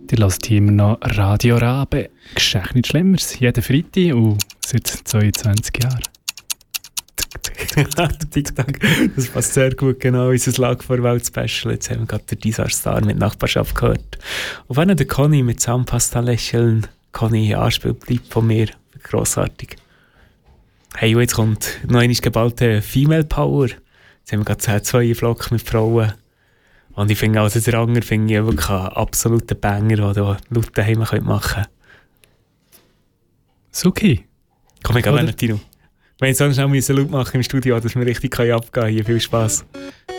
Ihr hört hier immer noch Radio Rabe. Geschenk nicht Schlimmeres. Jeden Freitag und seit 22 Jahren. TikTok, das passt sehr gut, genau, unser Lag vor Welt-Special. Jetzt haben wir gerade den Desert Star mit Nachbarschaft gehört. Und wenn der Conny mit Zahnpasta lächeln, Conny Anspiel bleibt von mir, grossartig. Hey, und jetzt kommt noch einmal geballte Female Power. Jetzt haben wir gerade 2 Flock mit Frauen. Und ich finde, also der Anger finde ich wirklich einen absoluten Banger, den du laut daheim machen könnt. Suki. Komm, ich gehe Tino. Wenn ich so schnell laut machen im Studio, dass wir richtig abgehen können. Hier viel Spass.